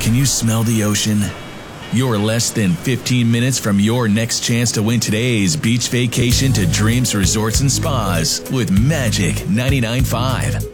Can you smell the ocean? You're less than 15 minutes from your next chance to win today's beach vacation to Dreams Resorts and Spas with Magic 99.5.